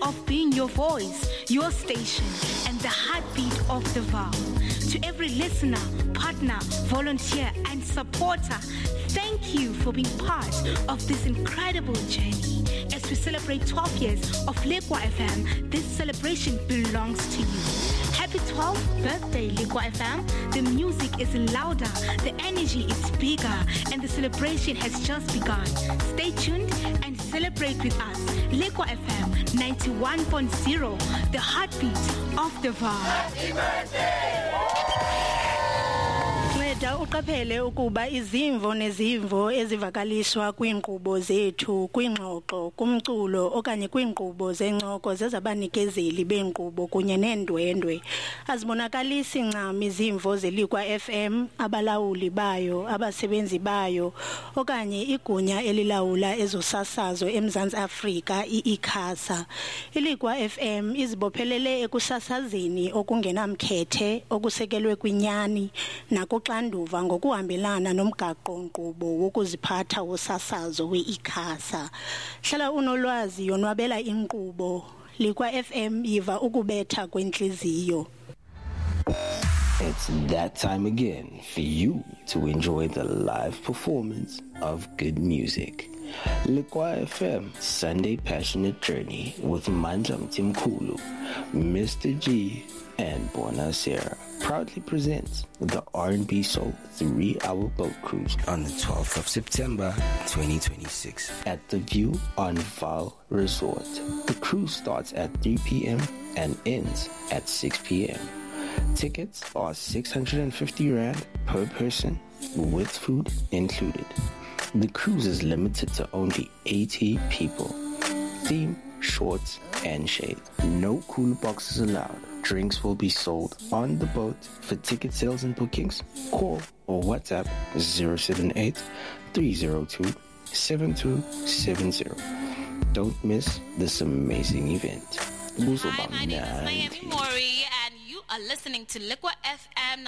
of being your voice, your station, and the heartbeat of the Vow. To every listener, partner, volunteer, and supporter, thank you for being part of this incredible journey. As we celebrate 12 years of Lekwa FM, this celebration belongs to you. Happy 12th birthday, Lekwa FM. The music is louder, the energy is bigger, and the celebration has just begun. Stay tuned and celebrate with us. Lekwa FM 91.0, the heartbeat of the Vow. Happy birthday! Nceda uqaphele ukuba izimvo nezimvo ezivakalishwa kwiinkqubo zethu kwingxoxo kumculo okanye kwiinkqubo zencoko zezabanikezeli beenkqubo kunye neendwendwe azibonakalisi ncam izimvo zeLekwa FM, abalawuli bayo, abasebenzi bayo okanye igunya elilawula ezosasazo eMzantsi Afrika iICASA. iLekwa FM izibophelele ekusasazeni okungenamkhethe okusekelwe kwinyani nakuxanduva ngokuhambelana nomgaqo-nkqubo wokuziphatha wosasazo we-ICASA. Hlala unolwazi yonwabela inkqubo. Lekwa FM yiva ukubetha kwenhliziyo. It's that time again for you to enjoy the live performance of good music. Lekwa FM Sunday Passionate Journey with Mandla Mtimkulu, Mr. G, and Bona Sarah proudly presents the R&B Soul 3-hour boat cruise on the 12th of September 2026 at the View on Val Resort. The cruise starts at 3 p.m. and ends at 6 p.m. Tickets are 650 Rand per person with food included. The cruise is limited to only 80 people. Theme, shorts, and shade. No cooler boxes allowed. Drinks will be sold on the boat. For ticket sales and bookings, call or WhatsApp 078-302-7270. Don't miss this amazing event. Hi, my name is Miami Mori, and you are listening to Lekwa FM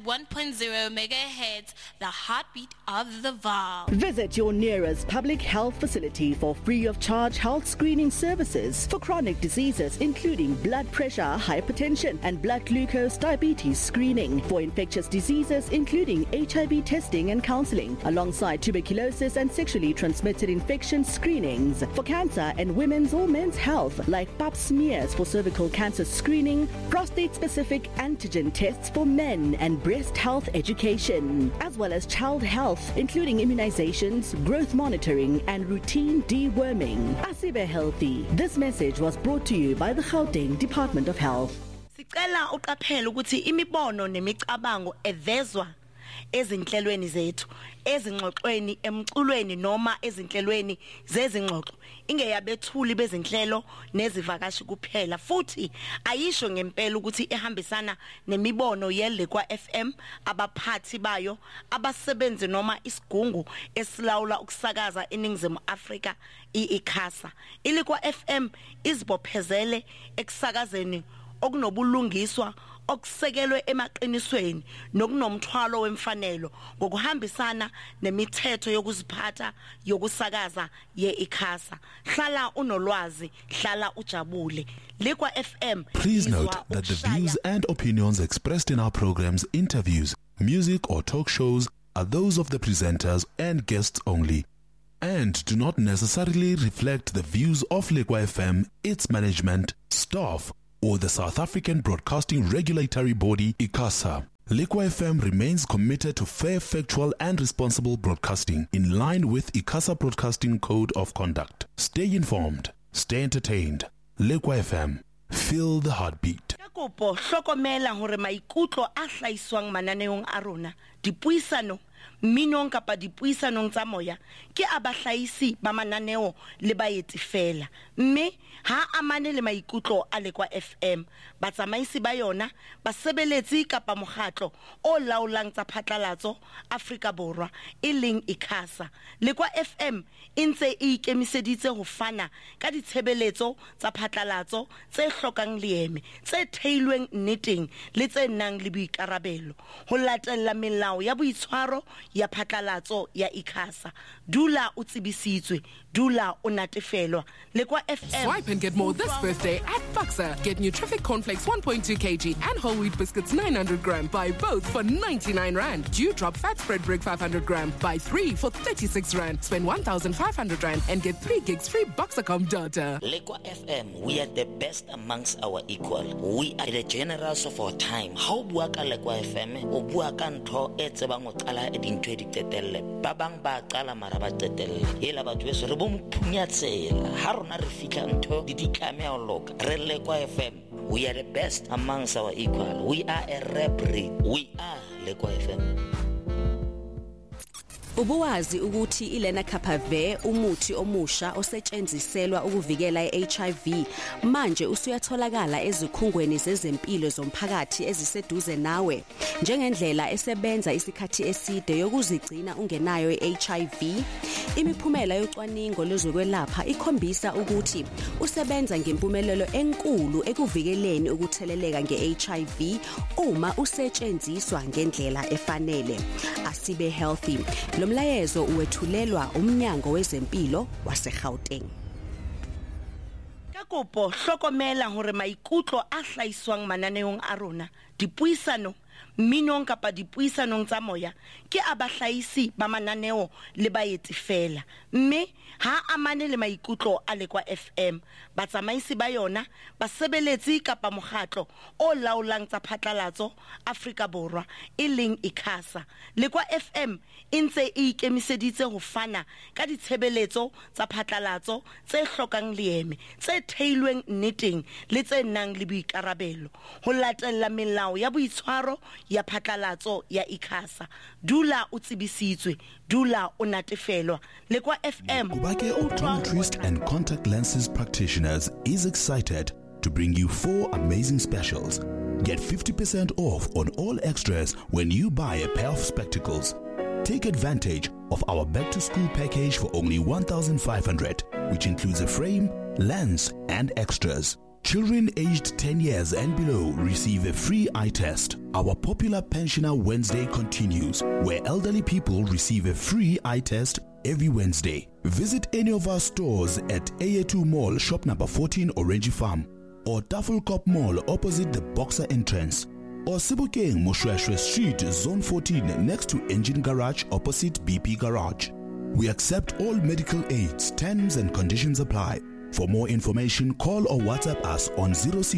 91.0 megahertz, the heartbeat of the Vow. Visit your nearest public health facility for free of charge health screening services for chronic diseases including blood pressure, hypertension, and blood glucose diabetes screening, for infectious diseases including HIV testing and counseling, alongside tuberculosis and sexually transmitted infection screenings, for cancer and women's or men's health like pap smears for cervical cancer screening, prostate-specific antigen tests for men, and breast health education, as well as child health, including immunizations, growth monitoring, and routine deworming. Asibe Healthy. This message was brought to you by the Gauteng Department of Health. Sicela uqaphele ukuthi imibono nemicabango evezwa ezinhlelweni zethu, ezingxoxweni, emculweni noma ezinhlelweni zezingxoxo ingeyabethuli bezinhlelo nezivakashi kuphela, futhi ayisho ngempela ukuthi ehambisana nemibono yeLekwa FM, abaphathi bayo, abasebenzi noma isigungu esilawula ukusakaza eNingizimu Afrika iICASA. iLekwa FM izibophezele ekusakazeni okunobulungiswa okusekelwe emaqinisweni nokunomthwalo wemfanelo ngokuhambisana nemithetho yokuziphatha yokusakaza yeICASA. Hlala unolwazi, hlala ujabule. Lekwa FM. Please note that the views and opinions expressed in our programs, interviews, music or talk shows are those of the presenters and guests only, and do not necessarily reflect the views of Lekwa FM, its management, staff, or the South African Broadcasting Regulatory Body, ICASA. Lekwa FM remains committed to fair, factual, and responsible broadcasting in line with ICASA Broadcasting Code of Conduct. Stay informed, stay entertained. Lekwa FM, feel the heartbeat. Kopo hlokomela hore maikutlo a hlaiswang mananeong a rona, dipuisano minong kapa dipuisanong tsa moya ke abahlaisi ba mananeo le baeti fela, mme ha amane le maikutlo a Lekwa FM. Batsamaisi ba yona, basebeletsi kapa mokgatlo o laolang tsa phatlalatso Afrika Borwa e leng ICASA. Lekwa FM e ntse e ikemiseditse ho fana ka ditshebeletso tsa phatlalatso tse hlokang leeme, tse theilweng nneteng le tse nang le boikarabelo, ho latella melao ya boitshwaro ya phatlalatso ya ICASA. Dula o tsebisitswe, dula o natefelwa. Lekwa FM. Swipe and get more this birthday at Boxer. Get Nutrific Cornflakes 1.2 kg and whole wheat biscuits 900 gram. Buy both for 99 Rand. Dewdrop fat spread brick 500 gram. Buy 3 for 36 Rand. Spend 1,500 Rand and get 3 gigs free Boxercom data. Lekwa FM, we are the best amongst our equal. We are the generals of our time. How bua ka Lekwa FM o bua ka ntho e tsebang o qala e dintho di tetelle ba bang ba qala mara ba tetelle hela batho beso re bo mphunyatshela ha rona re fitla ntho di ditlame o loka re Lekwa FM. We are the best amongst our equal. We are a rap breed. We are Lekwa FM. Ubuwazi ukuthi iLena Kapave umuthi omusha osetshenziselwa ukuvikela iHIV manje usuyatholakala ezikhungweni zezempilo zomphakathi eziseduze nawe njengendlela esebenza isikhathi eside yokuzigcina ungenayo iHIV. Imiphumela yocwaningo lwezokwelapha ikhombisa ukuthi usebenza ngempumelelo enkulu ekuvikeleni ukutheleleka ngeHIV uma usetshenziswa ngendlela efanele. Asibe healthy. Lomlayezo uwethulelwa umnyango wezempilo waseGauteng. Ka kopo hlokomela hore maikutlo a hlaiswang mananeong a rona dipuisano minong kapa dipuisanong tsa moya ke abahlaisi ba mananeo le baeti fela mme ha amane le maikutlo a Lekwa FM batsamaisi ba yona basebeletsi kapa mokgatlo o laolang tsa phatlalatso Afrika Borwa e leng ICASA. Lekwa FM e ntse e ikemiseditse ho fana ka ditshebeletso tsa phatlalatso tse hlokang leeme tse theilweng nneteng le tse nang le boikarabelo ho latella melao ya boitshwaro ya phatlalatso ya ICASA. Dula o tsebisitswe, dula o natefelwa. Lekwa FM. Mokubake optometrist and contact lenses practitioners is excited to bring you 4 amazing specials. Get 50% off on all extras when you buy a pair of spectacles. Take advantage of our back to school package for only 1,500, which includes a frame, lens, and extras. Children aged 10 years and below receive a free eye test. Our popular Pensioner Wednesday continues, where elderly people receive a free eye test every Wednesday. Visit any of our stores at A2 Mall, shop number 14, Orange Farm, or Tafelkop Mall opposite the Boxer entrance, or Sebokeng Moshweshwe Street, Zone 14, next to Engine Garage opposite BP Garage. We accept all medical aids. Terms and conditions apply. For more information, call or WhatsApp us on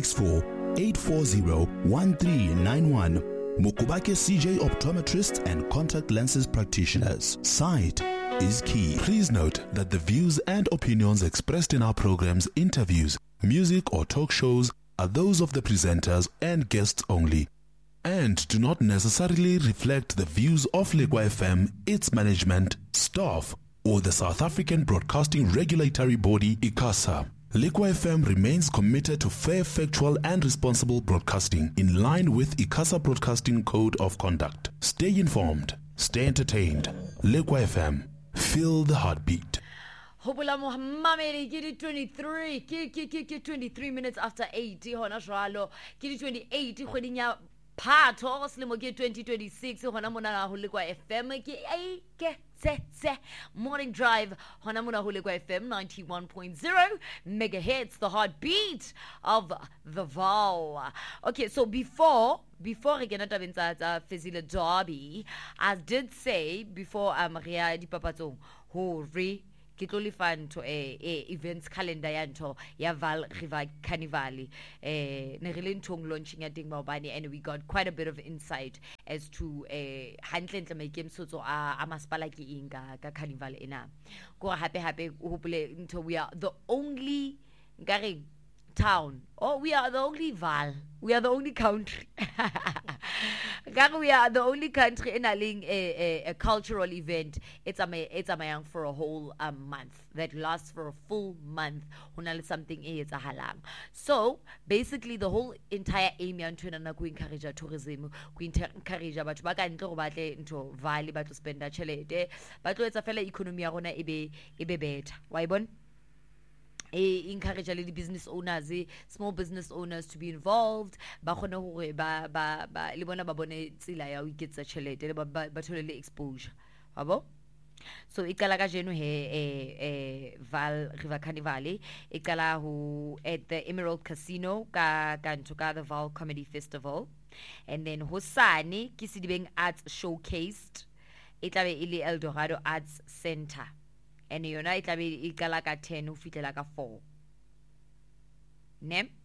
064-840-1391. Mokubake CJ Optometrists and Contact Lenses Practitioners. Sight is key. Please note that the views and opinions expressed in our programs, interviews, music or talk shows are those of the presenters and guests only, and do not necessarily reflect the views of Lekwa FM, its management, staff, or the South African Broadcasting Regulatory Body, ICASA. Lekwa FM remains committed to fair, factual, and responsible broadcasting in line with ICASA Broadcasting Code of Conduct. Stay informed, stay entertained. Lekwa FM, feel the heartbeat. Hopula Mohammed, get it 23, 23 minutes after 80, hona jwalo, get it 28, khwedinya phato selemo ke 2026 hona mona ho Lekwa FM ke morning drive hona mona ho Lekwa FM 91.0 megahertz, the heartbeat of the Vaal. Okay, so before re kena tabeng tsa Fezile Derby, I did say before Maria Dipapatsong ho re ke tlo lefa ntho events calendar ya ntho ya Vaal River Carnival ne re le ntong launching ya teng maobane, and we got quite a bit of insight as to hantle maikemisetso a masepala ke eng ka carnival ena go hape hopole ntho we are the only nkare town, we are the only Vaal, we are the only country we are the only country in a cultural event. It's a for a whole month that lasts for a full month. Something is a halang. So basically, the whole entire aim is to encourage tourism, to encourage batho ba ka ntle go batle into Vaal ba to spend that chelete, but to etsa fela economy ya rona e be better. Wa ibona? Encourage the business owners, small business owners to be involved. Ba khona hore ba le bona ba bone tsela ya o iketsa chelete ba thole exposure. abo. So ikala ka jeno he Val River Carnival ikala hu at the Emerald Casino ka ntoka the Val Comedy Festival, and then hosane ke Sedibeng Arts Showcased itlabe ile Eldorado Arts Center, and yona itlabe ikala ka 10 ho fitela ka 4 ne.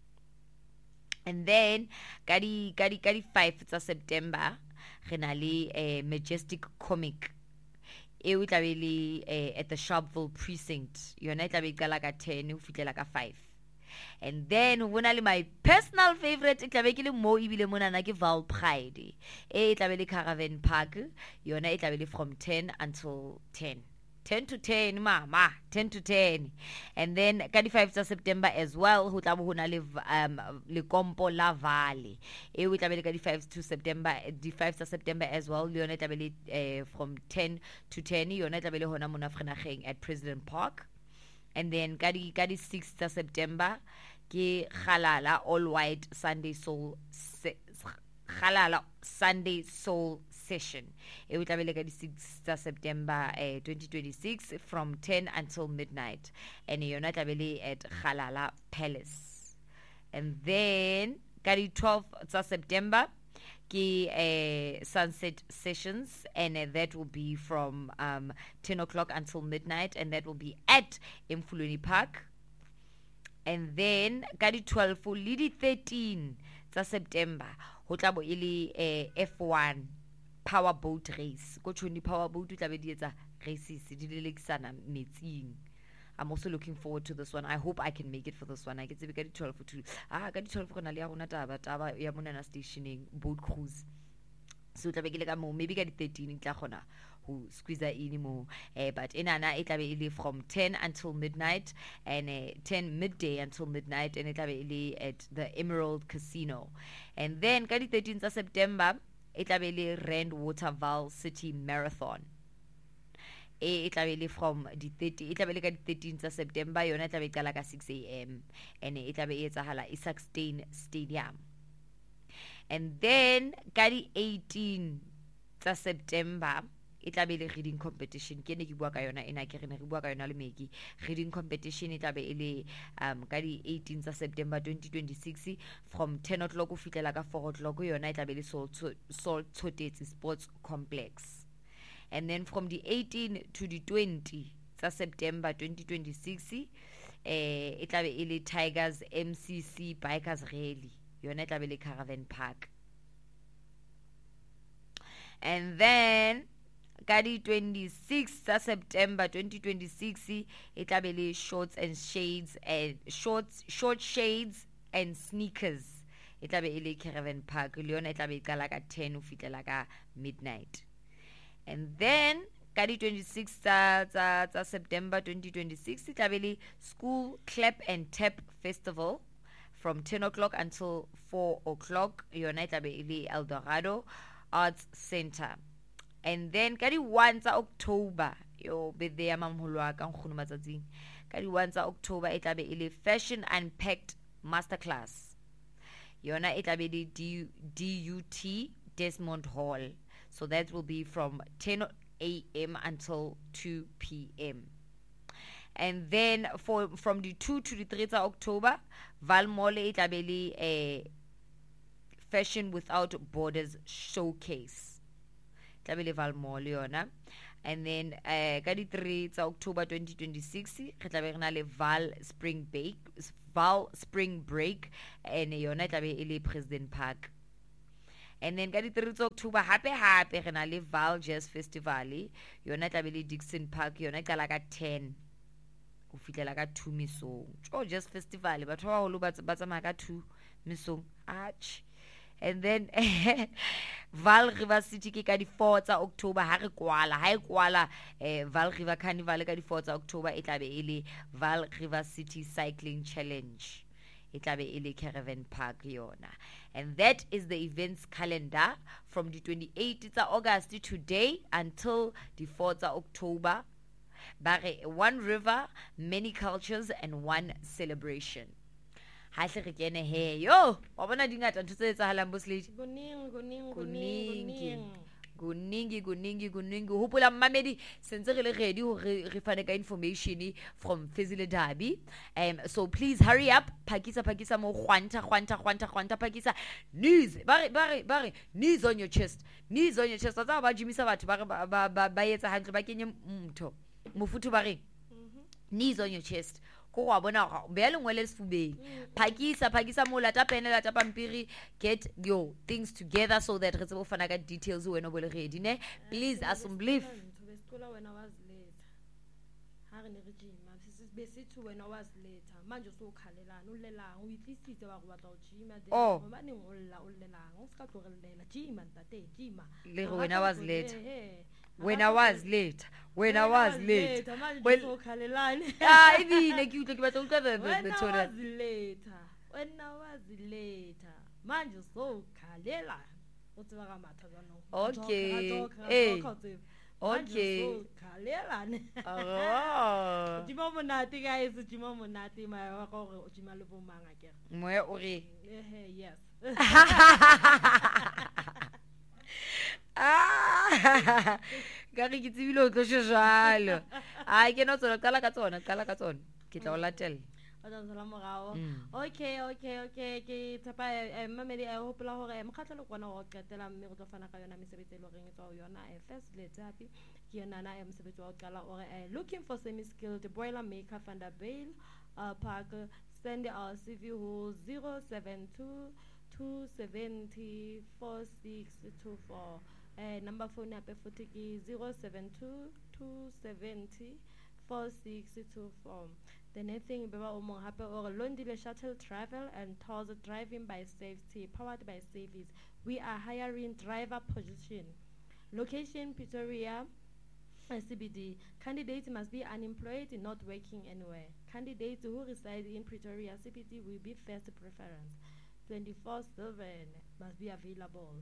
And then kadi 5 tsa September re na le Majestic Comic e o tlabe at the Sharpeville precinct, yona tlabe ikala ka 10 ho fitela ka 5. And then hona le my personal favorite tlabe ke le mo ibile mona na ke Val Pride e tlabe le Caravan Park, yona e tlabe le from 10 until 10 to 10 mama 10 to 10. And then ka di 5 tsa September as well ho tlabe hona le kompo la Vale e o tlabe le ka di 5 to September, di 5 tsa September as well, yona tlabe le from 10 to 10, yona tlabe le hona mona Vrenageng at President Park. And then ka di 6 tsa September ke Kgalala All White Sunday Soul Kgalala Sunday Soul Session e o tlabe le ka di 6 tsa September 2026 from 10 until midnight, and yona tlabe le at Kgalala Palace. And then ka di 12 tsa September ke Sunset Sessions, and that will be from 10 o'clock until midnight, and that will be at Mfulweni Park. And then ka di 12 le di 13 tsa September ho tla bo ile F1 power boat race go tshoni power boat tlabe di etsa races di lelekisana metsing. I'm also looking forward to this one. I hope I can make it for this one. I get to be ka di 12 to ka di 12 go na le ya rona taba ya mona na stationing boat cruise, so tlabe ke le ka mo maybe ka di 13 tla khona who squeeze in mo but enana e tlabe ile from 10 until midnight, and 10 midday until midnight, and e tlabe ile at the Emerald Casino. And then ka di 13 tsa September e tlabe ile Rand Waterval City Marathon e tlabe ile from di 30 e tlabe ile ka di 13 tsa September, yona tlabe qala ka 6 a.m. and e tlabe e etsahala Isaacstein Stadium. And then ka di 18 tsa September e tlabe ile reading competition ke ne ke bua ka yona ena ke re ne re bua ka yona le Meki. Reading competition e tlabe ile ka di 18 tsa September 2026 from 10 o'clock ho fitlela ka 4 o'clock, yona e tlabe ile Salt Totets Sports Complex. And then from the 18 to the 20 tsa September 2026 e tlabe ile Tigers MCC Bikers Rally, yona e tlabe ile Caravan Park. And then ka di 26 tsa September 2026 e tlabe ile short shades and sneakers, e tlabe ile Caravan Park, le yona e tlabe e qala ka 10 ho fitlela ka midnight. And then ka di 26 tsa September 2026 tlabe ile School Clap and Tap Festival from 10 o'clock until 4 o'clock, yona e tlabe ile Eldorado Arts Center. And then ka di 1 tsa October yo birthday ya mamholo wa ka nkgono matsatsing, ka di 1 tsa October e tlabe ile Fashion Unpacked Masterclass, yona e tlabe ile DUT Desmond Hall, so that will be from 10 a.m. until 2 p.m. And then from the 2 to the 3 tsa October Val Mall e tlabe ile Fashion Without Borders Showcase, tlabe ile Val Mall yona. And then ka di 3 tsa October 2026 re tlabe re na le Val Spring Break, and yona tlabe ile President Park. And then ka di 3 tsa October hape re na le Val Jazz Festival, yona tlabe ile Dixon Park, yona e qala ka 10 go fitlela ka 2 mesong. Jazz Festival batho ba holo ba tsamaya ka 2 mesong arch. And then Val River City ke ka di 4 tsa October ha e kwala Val River Carnival ka di 4 tsa October e tlabe ile Val River City Cycling Challenge, e tlabe ile Caravan Park yona. And that is the events calendar from the 28th tsa August today until the 4th tsa October. Bare one river, many cultures, and one celebration. Ha se re kene he yo wa bona dingata ntse tsa halang bosledi kuningi hopola mmamedi sentse re le ready hore re fane ka information from Fezile Dabi. So please hurry up, pakisa mo khwanta pakisa news bare knees on your chest tsa ba jimisa batho ba etsa hantle ba kenye mtho mofuthu bare knees on your chest go wa bona be le ngwele sefubeng phakisa mo lata pene lata pampiri, get your things together so that re tsebo fana ka details wena bo le ready ne please assemble when I was late ha re ne re jima besithu wena was late manje so khalelana ulelang o itlisitse ba go batla go jima de ba ne ngolla ulelang o ska tlogelela jima ntate jima le when I was late when I was late when I was late so khalelana ibine ke utlwe ke batla utlwa the when I was late manje so khalela o tseba ga matha jwanong okay so khalelane jima monate guys jima monate ma wa go jima le bo manga ke moe o re yes ka re ke tsebile o tlo jalo a ke no tsona kala ka tsona ke tla o latela okay ke tsapa mamedi a hopola hore mokgatlo le kwana go qetela mme go tlo fana ka yona mesebetsi le reng tswa yona first let's happy ke yona na mosebetsi wa qala ore looking for semi skilled boiler maker Vanderbilt Park, send our CV who 072 270 4624 number phone app futhi ke 072 270 4624. The next thing beba o mong hape or Londile Shuttle Travel and Tours Driving by Safety, powered by Savis. We are hiring driver position. Location Pretoria CBD. Candidates must be unemployed, not working anywhere. Candidates who reside in Pretoria CBD will be first preference. 24/7 must be available.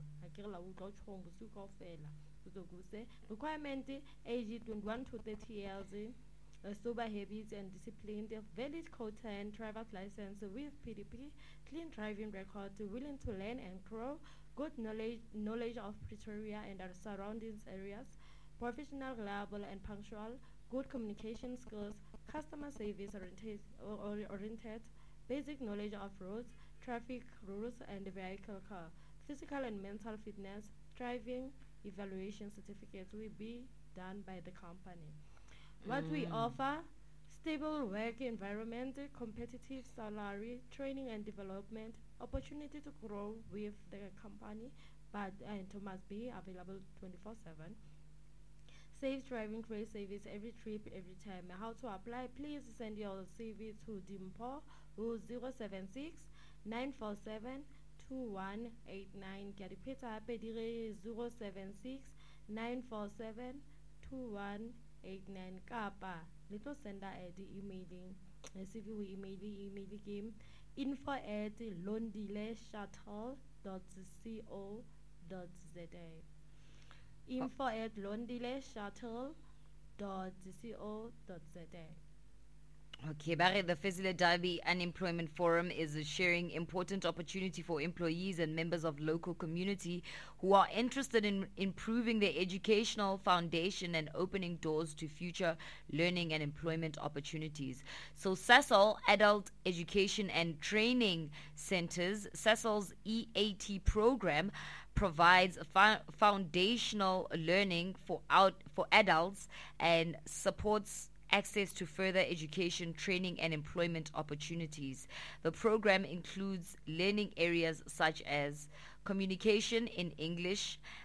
Requirement age 21 to 30 years. Sober habits and disciplined, valid quota and driver's license with PDP, clean driving record, willing to learn and grow, good knowledge of Pretoria and our surroundings areas, professional, reliable and punctual, good communication skills, customer service oriented, basic knowledge of roads, traffic rules and vehicle car, physical and mental fitness, driving evaluation certificates will be done by the company. What we offer: stable work environment, competitive salary, training and development, opportunity to grow with the company, but it must be available 24/7. Safe driving grace service every trip, every time. How to apply? Please send your CV to Dimpo who 076 947 2189. Get repeat 076 947 2189. Kapa little sender at the emailing CV we email game info@londileshuttle.co.za info@londileshuttle.co.za. Okay, Barry, the Fezile Dabi Unemployment Forum is sharing important opportunity for employees and members of local community who are interested in improving their educational foundation and opening doors to future learning and employment opportunities. So Sasol Adult Education and Training Centers, Sasol's EAT program provides foundational learning for adults and supports access to further education, training, and employment opportunities. The program includes learning areas such as communication in English,